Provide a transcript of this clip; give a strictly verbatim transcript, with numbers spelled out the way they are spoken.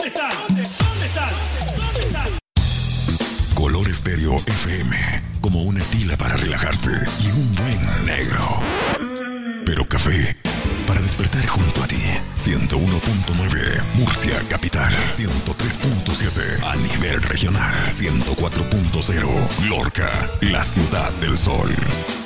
¿Dónde están? ¿Dónde están? ¿Dónde están? Color Estéreo F M, como una tila para relajarte y un buen negro. Pero café para despertar junto a ti. ciento uno punto nueve Murcia Capital, ciento tres punto siete a nivel regional, ciento cuatro punto cero Lorca, la ciudad del sol.